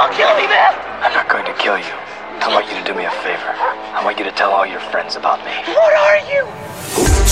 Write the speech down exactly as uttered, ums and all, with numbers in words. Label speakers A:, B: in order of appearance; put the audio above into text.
A: Don't kill me, man!
B: I'm not going to kill you. I want you to do me a favor. I want you to tell all your friends about me.
A: What are you?